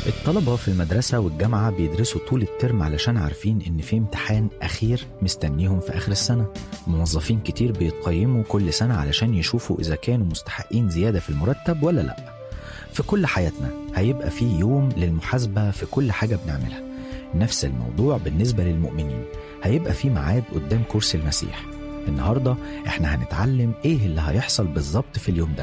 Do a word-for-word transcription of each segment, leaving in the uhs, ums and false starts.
الطلبة في المدرسة والجامعة بيدرسوا طول الترم علشان عارفين إن في امتحان أخير مستنيهم في آخر السنة. موظفين كتير بيتقيموا كل سنة علشان يشوفوا إذا كانوا مستحقين زيادة في المرتب ولا لأ. في كل حياتنا هيبقى في يوم للمحاسبة في كل حاجة بنعملها. نفس الموضوع بالنسبة للمؤمنين، هيبقى في ميعاد قدام كرسي المسيح. النهاردة احنا هنتعلم إيه اللي هيحصل بالظبط في اليوم ده.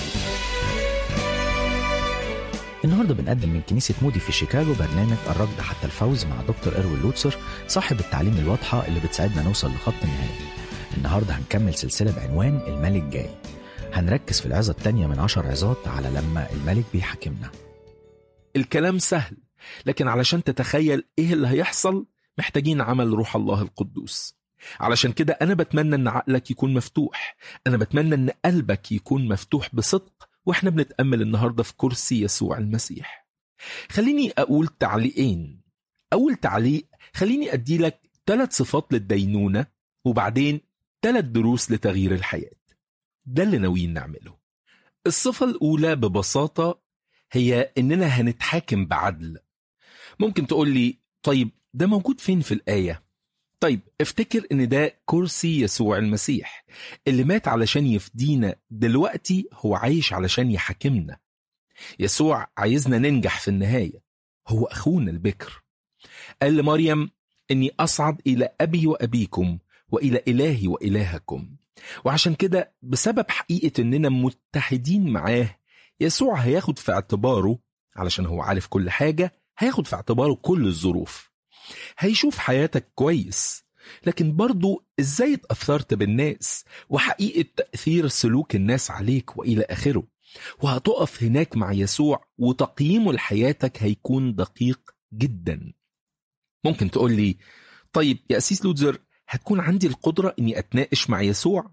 النهاردة بنقدم من كنيسة مودي في شيكاغو برنامج الركض حتى الفوز مع دكتور إروين لوتسر، صاحب التعليم الواضحة اللي بتساعدنا نوصل لخط النهاية. النهاردة هنكمل سلسلة بعنوان الملك جاي. هنركز في العظة التانية من عشر عظات على لما الملك بيحكمنا. الكلام سهل، لكن علشان تتخيل إيه اللي هيحصل محتاجين عمل روح الله القدوس. علشان كده أنا بتمنى أن عقلك يكون مفتوح، أنا بتمنى أن قلبك يكون مفتوح بصدق وإحنا بنتأمل النهاردة في كرسي يسوع المسيح. خليني أقول تعليقين. أول تعليق، خليني أدي لك ثلاث صفات للدينونة وبعدين ثلاث دروس لتغيير الحياة. ده اللي ناويين نعمله. الصفة الأولى ببساطة هي إننا هنتحاكم بعدل. ممكن تقول لي طيب ده موجود فين في الآية؟ طيب افتكر ان ده كرسي يسوع المسيح اللي مات علشان يفدينا، دلوقتي هو عايش علشان يحاكمنا. يسوع عايزنا ننجح في النهاية، هو أخونا البكر. قال لمريم اني أصعد إلى أبي وأبيكم وإلى إلهي وإلهكم. وعشان كده بسبب حقيقة اننا متحدين معاه، يسوع هياخد في اعتباره، علشان هو عارف كل حاجة، هياخد في اعتباره كل الظروف. هيشوف حياتك كويس، لكن برضو ازاي اتأثرت بالناس وحقيقة تأثير سلوك الناس عليك وإلى آخره. وهتقف هناك مع يسوع وتقييمه لحياتك هيكون دقيق جدا. ممكن تقول لي طيب يا أسيس لوتزر، هتكون عندي القدرة اني اتناقش مع يسوع؟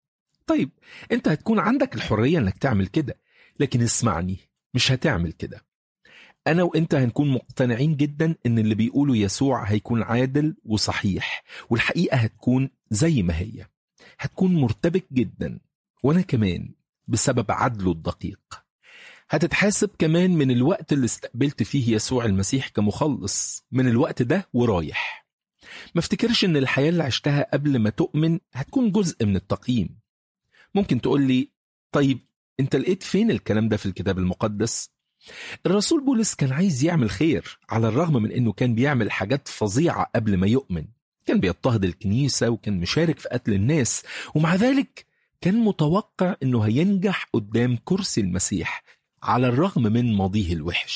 طيب انت هتكون عندك الحرية انك تعمل كده، لكن اسمعني، مش هتعمل كده. أنا وإنت هنكون مقتنعين جدا إن اللي بيقوله يسوع هيكون عادل وصحيح، والحقيقة هتكون زي ما هي، هتكون مرتبك جدا. وأنا كمان بسبب عدله الدقيق. هتتحاسب كمان من الوقت اللي استقبلت فيه يسوع المسيح كمخلص، من الوقت ده ورايح. ما افتكرش إن الحياة اللي عشتها قبل ما تؤمن هتكون جزء من التقييم. ممكن تقول لي طيب أنت لقيت فين الكلام ده في الكتاب المقدس؟ الرسول بولس كان عايز يعمل خير على الرغم من انه كان بيعمل حاجات فظيعة قبل ما يؤمن. كان بيضطهد الكنيسة وكان مشارك في قتل الناس، ومع ذلك كان متوقع انه هينجح قدام كرسي المسيح على الرغم من ماضيه الوحش.